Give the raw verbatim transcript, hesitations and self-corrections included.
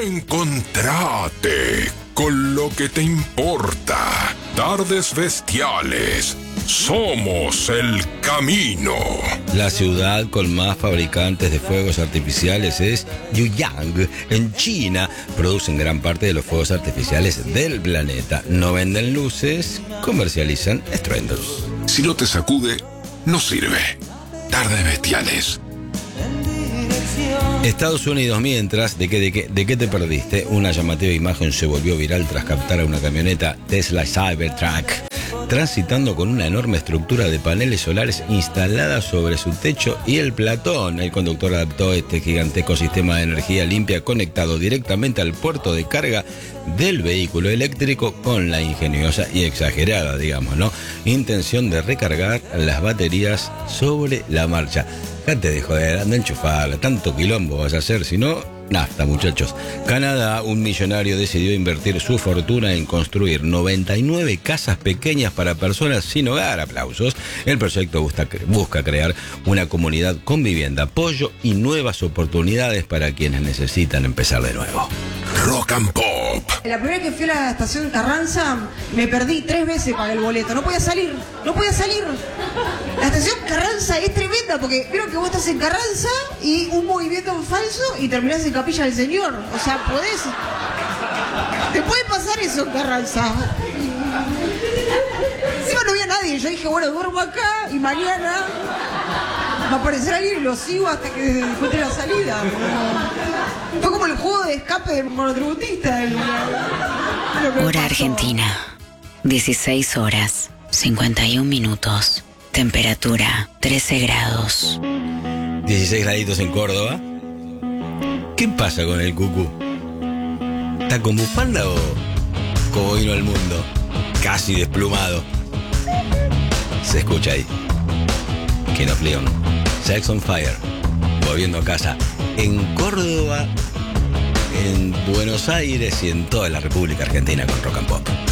Reencontrate con lo que te importa. Tardes Bestiales. Somos el camino. La ciudad con más fabricantes de fuegos artificiales es Yuyang, en China. Producen gran parte de los fuegos artificiales del planeta. No venden luces, comercializan estruendos. Si no te sacude, no sirve. Tardes Bestiales. Estados Unidos, mientras, ¿de qué, de, qué, ¿de qué te perdiste? Una llamativa imagen se volvió viral tras captar a una camioneta Tesla Cybertruck transitando con una enorme estructura de paneles solares instalada sobre su techo y el platón. El conductor adaptó este gigantesco sistema de energía limpia conectado directamente al puerto de carga del vehículo eléctrico con la ingeniosa y exagerada, digamos, ¿no?, intención de recargar las baterías sobre la marcha. Date de joder, anda a enchufarla, tanto quilombo vas a hacer, si no, nafta, muchachos. Canadá, un millonario decidió invertir su fortuna en construir noventa y nueve casas pequeñas para personas sin hogar. Aplausos. El proyecto busca, busca crear una comunidad con vivienda, apoyo y nuevas oportunidades para quienes necesitan empezar de nuevo. Rock and Pop. La primera vez que fui a la estación Carranza, me perdí tres veces para el boleto. No podía salir, no podía salir. La estación Carranza es tremenda porque creo que vos estás en Carranza y un movimiento falso y terminás en Capilla del Señor. O sea, podés... Te puede pasar eso en Carranza. Encima no había nadie. Yo dije, bueno, duermo acá y mañana va a aparecer alguien y lo sigo hasta que encuentre la salida. Fue como el juego de escape del monotributista. El... Hora Argentina, dieciséis horas, cincuenta y un minutos. Temperatura, trece grados. dieciséis graditos en Córdoba. ¿Qué pasa con el cucú? ¿Está con bufanda o como vino al mundo? Casi desplumado. Se escucha ahí. King of Leon, Sex on Fire, volviendo a casa. En Córdoba, en Buenos Aires y en toda la República Argentina con Rock and Pop.